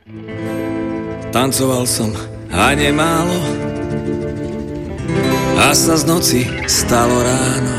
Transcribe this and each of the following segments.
Tancoval som a nemálo, a sa z noci stalo ráno.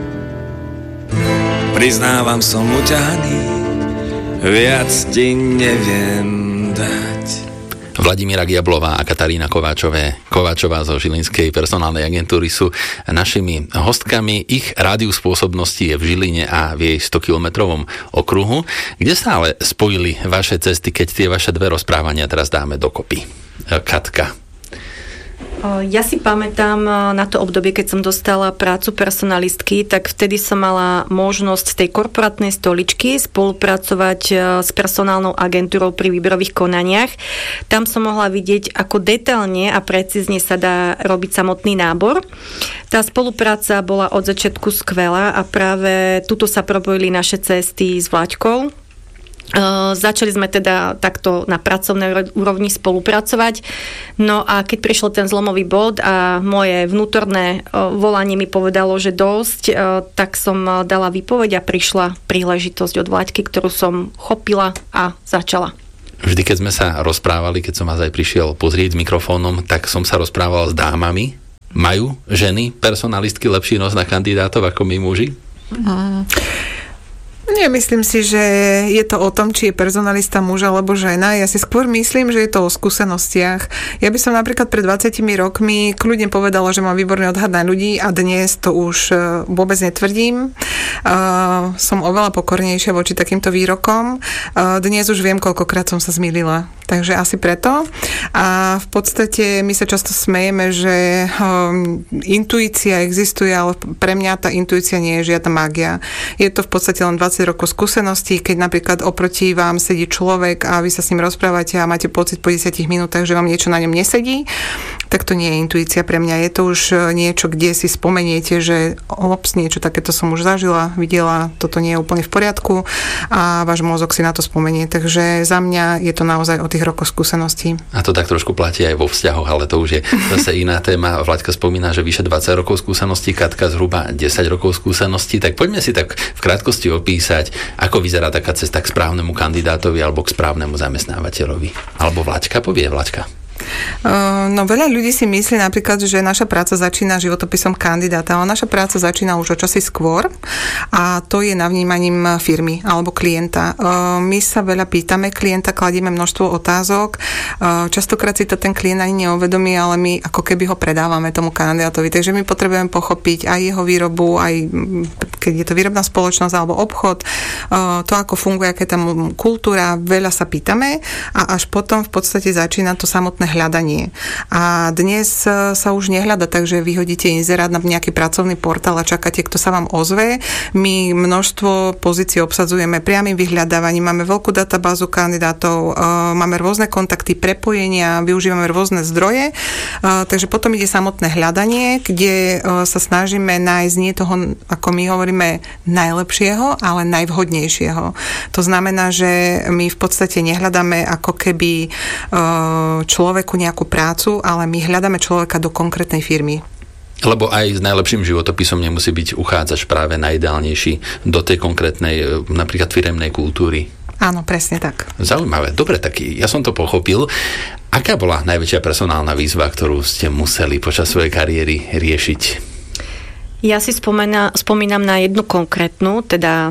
Priznávam, som uťahaný, viac ti neviem dať. Vladimíra Giablová a Katarína Kováčová zo Žilinskej personálnej agentúry sú našimi hostkami. Ich rádius pôsobnosti je v Žiline a v jej 100-kilometrovom okruhu. Kde sa ale spojili vaše cesty, keď tie vaše dve rozprávania teraz dáme dokopy? Katka. Ja si pamätám na to obdobie, keď som dostala prácu personalistky, tak vtedy som mala možnosť z tej korporátnej stoličky spolupracovať s personálnou agentúrou pri výberových konaniach. Tam som mohla vidieť, ako detailne a precízne sa dá robiť samotný nábor. Tá spolupráca bola od začiatku skvelá a práve tuto sa propojili naše cesty s Vlaďkou. Začali sme teda takto na pracovnej úrovni spolupracovať. No a keď prišiel ten zlomový bod a moje vnútorné volanie mi povedalo, že dosť, tak som dala výpoveď a prišla príležitosť od Vláďky, ktorú som chopila a začala. Vždy, keď sme sa rozprávali, keď som vás aj prišiel pozrieť s mikrofónom, tak som sa rozprával s dámami. Majú ženy, personalistky lepší nos na kandidátov ako my muži? Nemyslím si, že je to o tom, či je personalista muž alebo žena. Ja si skôr myslím, že je to o skúsenostiach. Ja by som napríklad pred 20 rokmi kľudne povedala, že mám výborný odhad na ľudí a dnes to už vôbec netvrdím. Som oveľa pokornejšia voči takýmto výrokom. Dnes už viem, koľkokrát som sa zmýlila. Takže asi preto. A v podstate my sa často smejeme, že intuícia existuje, ale pre mňa tá intuícia nie je žiadna mágia. Je to v podstate len 20 rokov skúseností, keď napríklad oproti vám sedí človek a vy sa s ním rozprávate a máte pocit po 10 minútach, že vám niečo na ňom nesedí, tak to nie je intuícia pre mňa. Je to už niečo, kde si spomeniete, že niečo takéto som už zažila, videla, toto nie je úplne v poriadku a váš mozog si na to spomenie. Takže za mňa je to naozaj o tých rokoch skúseností. A to tak trošku platí aj vo vzťahoch, ale to už je zase iná téma. Vlaďka spomína, že vyše 20 rokov skúseností, Katka zhruba 10 rokov skúseností, tak poďme si tak v krátkosti opísať, ako vyzerá taká cesta k správnemu kandidátovi alebo k správnemu zamestnávateľovi. Alebo Vlaďka, povie Vlaďka. No veľa ľudí si myslí napríklad, že naša práca začína životopisom kandidáta, ale naša práca začína už o čosi skôr a to je navnímaním firmy alebo klienta. My sa veľa pýtame klienta, kladieme množstvo otázok, častokrát si to ten klient ani neuvedomí, ale my ako keby ho predávame tomu kandidátovi, takže my potrebujeme pochopiť aj jeho výrobu, aj keď je to výrobná spoločnosť alebo obchod, to ako funguje, aká je tam kultúra, veľa sa pýtame a až potom v podstate začína to samotné hľadanie. A dnes sa už nehľada tak, že vyhodíte inzerát na nejaký pracovný portál a čakáte, kto sa vám ozve. My množstvo pozícií obsadzujeme priamym vyhľadávaním, máme veľkú databázu kandidátov, máme rôzne kontakty, prepojenia, využívame rôzne zdroje, takže potom ide samotné hľadanie, kde sa snažíme nájsť nie toho, ako my hovoríme, najlepšieho, ale najvhodnejšieho. To znamená, že my v podstate nehľadáme ako keby človeku nejakú prácu, ale my hľadáme človeka do konkrétnej firmy. Lebo aj s najlepším životopisom nemusí byť uchádzač práve najideálnejší do tej konkrétnej, napríklad firemnej kultúry. Áno, presne tak. Zaujímavé. Dobre, tak ja som to pochopil. Aká bola najväčšia personálna výzva, ktorú ste museli počas svojej kariéry riešiť? Ja si spomínam na jednu konkrétnu,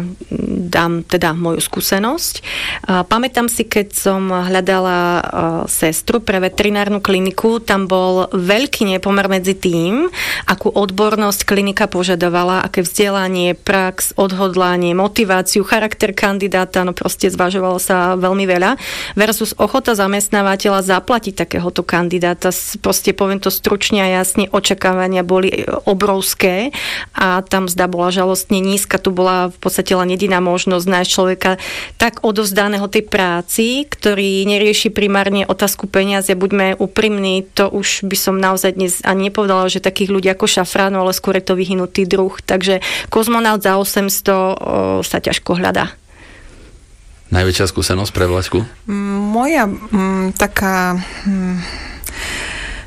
dám moju skúsenosť. Pamätám si, keď som hľadala sestru pre veterinárnu kliniku, tam bol veľký nepomer medzi tým, akú odbornosť klinika požadovala, aké vzdelanie, prax, odhodlanie, motiváciu, charakter kandidáta, no proste zvažovalo sa veľmi veľa, versus ochota zamestnávateľa zaplatiť takéhoto kandidáta. Proste poviem to stručne a jasne, očakávania boli obrovské a tam mzda bola žalostne nízka. Tu bola v podstate len jediná možnosť nájsť človeka tak odovzdaného tej práci, ktorý nerieši primárne otázku peniaze. Buďme úprimní, to už by som naozaj dnes ani nepovedala, že takých ľudí ako Šafránu, ale skôr je to vyhynutý druh. Takže kozmonaut za 800 sa ťažko hľadá. Najväčšia skúsenosť pre Vlaďku? Moja taká...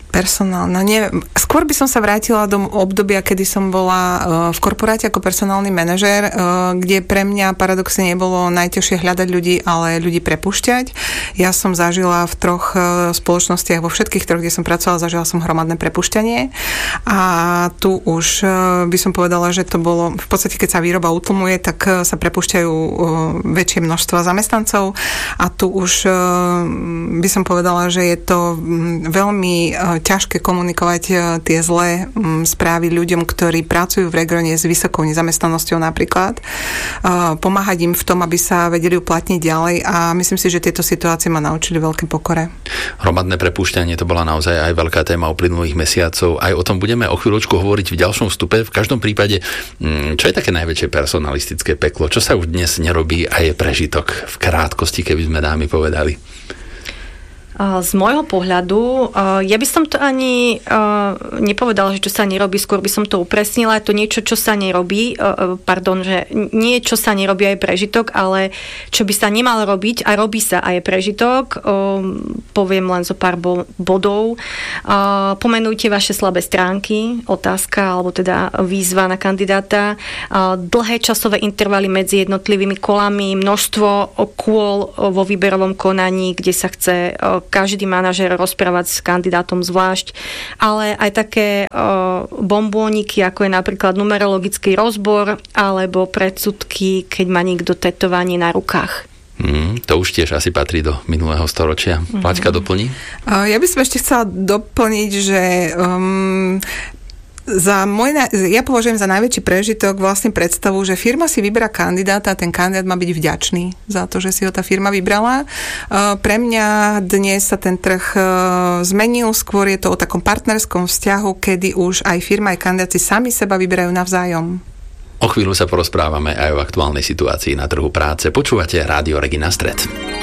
Personál, no nie, skôr by som sa vrátila do obdobia, kedy som bola v korporáte ako personálny manažér, kde pre mňa paradoxne nebolo najťažšie hľadať ľudí, ale ľudí prepúšťať. Ja som zažila v 3 spoločnostiach, vo všetkých 3, kde som pracovala, zažila som hromadné prepúšťanie a tu už by som povedala, že to bolo, v podstate keď sa výroba utlmuje, tak sa prepúšťajú väčšie množstva zamestnancov a tu už by som povedala, že je to veľmi ťažké komunikovať tie zlé správy ľuďom, ktorí pracujú v regióne s vysokou nezamestnanosťou napríklad. Pomáhať im v tom, aby sa vedeli uplatniť ďalej a myslím si, že tieto situácie ma naučili veľké pokore. Hromadné prepúšťanie to bola naozaj aj veľká téma uplynulých mesiacov. Aj o tom budeme o chvíľočku hovoriť v ďalšom vstupe. V každom prípade, čo je také najväčšie personalistické peklo? Čo sa už dnes nerobí a je prežitok v krátkosti, keby sme dámy povedali? Z môjho pohľadu, ja by som to ani nepovedala, že čo sa nerobí, skôr by som to upresnila. Je to niečo, čo sa nerobí, že nie čo sa nerobí aj prežitok, ale čo by sa nemalo robiť a robí sa aj prežitok. Poviem len zo pár bodov. Pomenujte vaše slabé stránky, otázka, alebo teda výzva na kandidáta. Dlhé časové intervaly medzi jednotlivými kolami, množstvo kôl vo výberovom konaní, kde sa chce každý manažér rozprávať s kandidátom zvlášť, ale aj také bombóniky, ako je napríklad numerologický rozbor alebo predsudky, keď má niekto tetovanie na rukách. To už tiež asi patrí do minulého storočia. Paťka doplní? Ja by som ešte chcela doplniť, že ja považujem za najväčší prežitok vlastne predstavu, že firma si vyberá kandidáta a ten kandidát má byť vďačný za to, že si ho tá firma vybrala. Pre mňa dnes sa ten trh zmenil, skôr je to o takom partnerskom vzťahu, kedy už aj firma, aj kandidáti sami seba vyberajú navzájom. O chvíľu sa porozprávame aj o aktuálnej situácii na trhu práce. Počúvate Rádio Regina Stred.